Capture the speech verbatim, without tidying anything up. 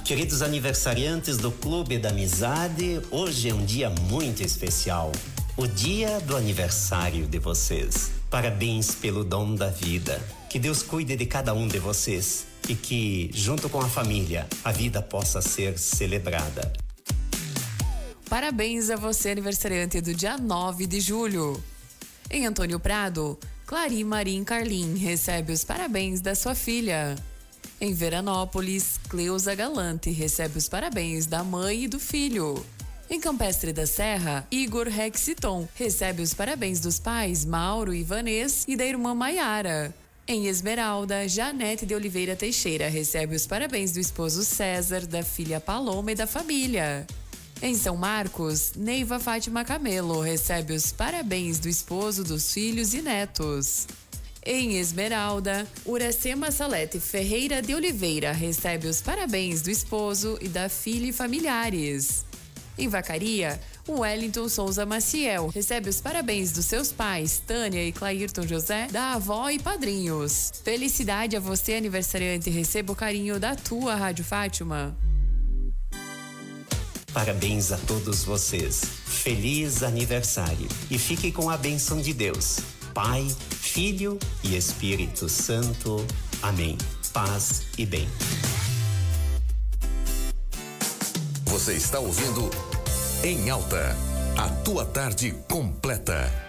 Queridos aniversariantes do Clube da Amizade, hoje é um dia muito especial. O dia do aniversário de vocês. Parabéns pelo dom da vida. Que Deus cuide de cada um de vocês e que, junto com a família, a vida possa ser celebrada. Parabéns a você, aniversariante do dia nove de julho. Em Antônio Prado, Clarim Marim Carlim recebe os parabéns da sua filha. Em Veranópolis, Cleusa Galante recebe os parabéns da mãe e do filho. Em Campestre da Serra, Igor Rexiton recebe os parabéns dos pais Mauro e Vanês e da irmã Maiara. Em Esmeralda, Janete de Oliveira Teixeira recebe os parabéns do esposo César, da filha Paloma e da família. Em São Marcos, Neiva Fátima Camelo recebe os parabéns do esposo, dos filhos e netos. Em Esmeralda, Uracema Salete Ferreira de Oliveira recebe os parabéns do esposo e da filha e familiares. Em Vacaria, Wellington Souza Maciel recebe os parabéns dos seus pais, Tânia e Clairton José, da avó e padrinhos. Felicidade a você, aniversariante, receba o carinho da tua Rádio Fátima. Parabéns a todos vocês. Feliz aniversário. E fique com a bênção de Deus. Pai, Filho e Espírito Santo. Amém. Paz e bem. Você está ouvindo Em Alta, a tua tarde completa.